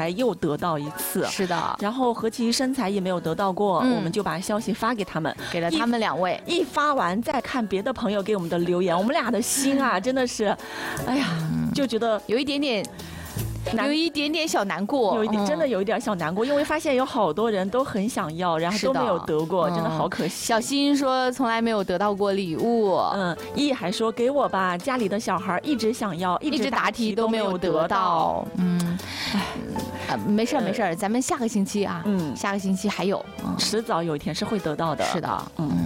才又得到一次， 是的。 然后何其身材也没有得到过，我们就把消息发给他们， 给了他们2位。 一发完再看别的朋友给我们的留言，我们俩的心啊，真的是，哎呀，就觉得有一点点小难过， 真的有一点小难过，因为发现有好多人都很想要，然后都没有得过，真的好可惜。 小新说从来没有得到过礼物， 易还说给我吧，家里的小孩一直想要，一直答题都没有得到。 没事没事，咱们下个星期啊，下个星期还有， 迟早有一天是会得到的。 是的，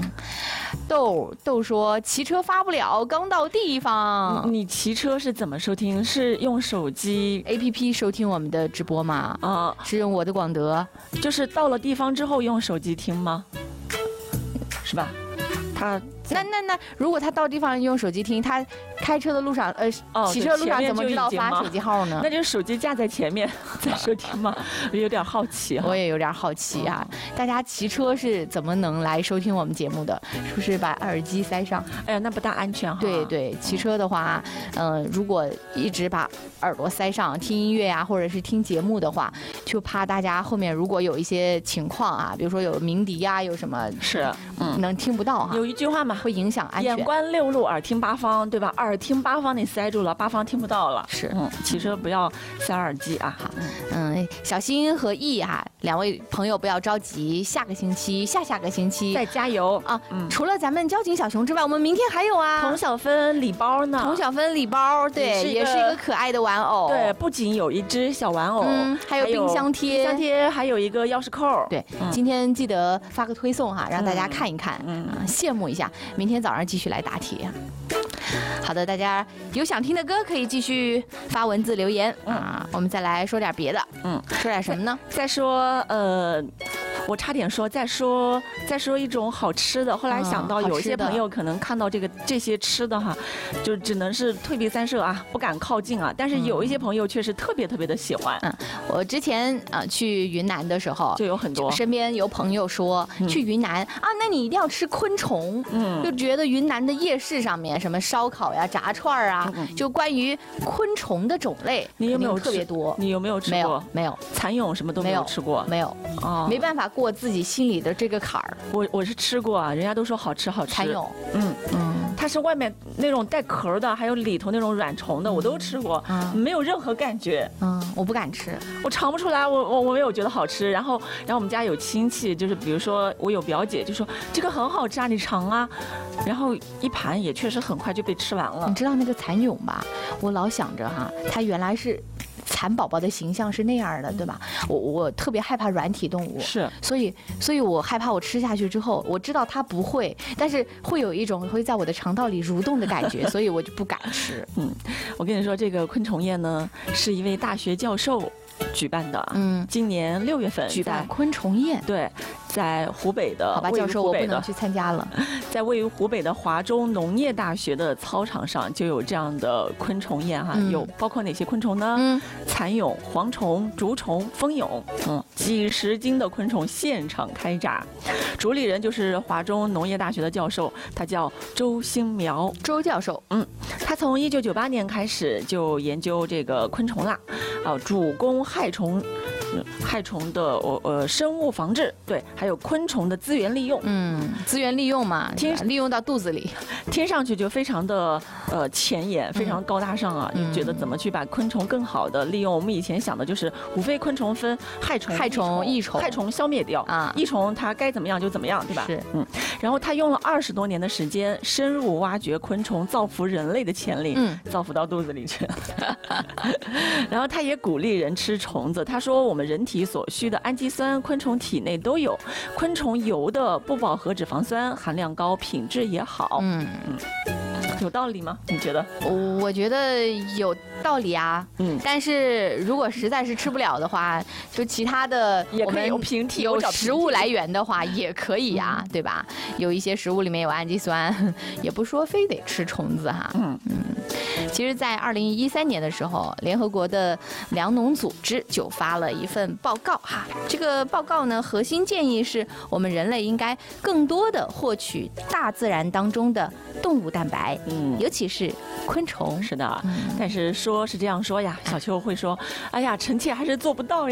豆说骑车发不了，刚到地方。 你骑车是怎么收听？是用手机 APP 收听我们的直播吗？是用我的广德， 就是到了地方之后用手机听吗？是吧？ 那如果他到地方用手机听，他开车的路上骑车的路上怎么知道发手机号呢？ 那就是手机架在前面在收听吗？有点好奇我也有点好奇啊。大家骑车是怎么能来收听我们节目的？是不是把耳机塞上？ 哎呀，那不大安全哈。 对，骑车的话，如果一直把耳朵塞上听音乐啊，或者是听节目的话，就怕大家后面如果有一些情况啊，比如说有鸣笛啊，有什么能听不到哈。 有一句话嘛， 会影响安全。 眼观六路，耳听八方，对吧？耳听八方你塞住了，八方听不到了。 是， 骑车不要塞耳机啊。 小新和易啊，2位朋友不要着急，下个星期、下个星期再加油啊！ 除了咱们交警小熊之外，我们明天还有啊， 童小芬礼包呢。 童小芬礼包，对，也是一个可爱的玩偶。 对，不仅有一只小玩偶， 还有冰箱贴， 还有一个钥匙扣。 对，今天记得发个推送哈，让大家看一看，羡慕一下。明天早上继续来答题。好的，大家有想听的歌可以继续发文字留言我们再来说点别的。说点什么呢？ 再说我差点说再说一种好吃的，后来想到有些朋友可能看到这些吃的哈，就只能是退避三舍啊，不敢靠近啊。但是有一些朋友却是特别特别的喜欢。 我之前去云南的时候， 就有很多身边有朋友说去云南那你一定要吃昆虫。就觉得云南的夜市上面什么烧烤呀、炸串啊，就关于昆虫的种类， 你有没有特别多？ 你有没有吃过？ 没有， 蚕蛹什么都没有吃过。 没有没办法过自己心里的这个坎儿。 我是吃过啊，人家都说好吃。 蚕蛹， 它是外面那种带壳的，还有里头那种软虫的，我都吃过，没有任何感觉。 我不敢吃， 我尝不出来，我没有觉得好吃。然后我们家有亲戚，就是比如说我有表姐，就说这个很好吃啊，你尝啊。然后一盘也确实很快就被吃完了。 你知道那个蚕蛹吧？我老想着哈，它原来是蚕宝宝的形象是那样的，对吧？我特别害怕软体动物， 是， 所以我害怕我吃下去之后，我知道它不会，但是会有一种会在我的肠道里蠕动的感觉，所以我就不敢吃。 我跟你说，这个昆虫宴呢，是一位大学教授举办的。今年6月份举办昆虫宴， 对，在湖北的。 好吧，教授，我不能去参加了。 在位于湖北的华中农业大学的操场上就有这样的昆虫宴哈，有包括哪些昆虫呢？蚕蛹、蝗虫、竹虫、蜂蛹，几十斤的昆虫现场开炸。主理人就是华中农业大学的教授，他叫周兴苗， 周教授。 他从1998年开始就研究这个昆虫啦，主攻害虫的生物防治，对，还有昆虫的资源利用。 资源利用嘛，利用到肚子里， 听上去就非常的前沿，非常高大上啊。你觉得怎么去把昆虫更好的利用？我们以前想的就是无非昆虫分害虫、益虫，害虫消灭掉益虫它该怎么样就怎么样，对吧？ 是， 然后他用了20多年的时间，深入挖掘昆虫造福人类的潜力，造福到肚子里去。然后他也鼓励人吃虫子，他说我们人体所需的氨基酸，昆虫体内都有，昆虫油的不饱和脂肪酸含量高，品质也好。有道理吗？你觉得？ 我觉得有道理啊。但是如果实在是吃不了的话，就其他的也可以有平替， 有食物来源的话也可以呀，对吧？有一些食物里面有氨基酸，也不说非得吃虫子哈。其实，在2013年的时候，联合国的粮农组织就发了一份报告哈。这个报告呢，核心建议是我们人类应该更多的获取大自然当中的动物蛋白，尤其是昆虫。 是的，但是说是这样说呀，小秋会说，哎呀，臣妾还是做不到呀。